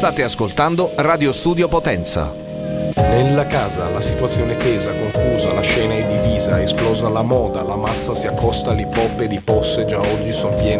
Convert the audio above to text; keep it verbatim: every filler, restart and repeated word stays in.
State ascoltando Radio Studio Potenza. Nella casa la situazione è tesa, confusa, la scena è divisa, esplosa la moda, la massa si accosta all'hip hop ed i posse già oggi son pieni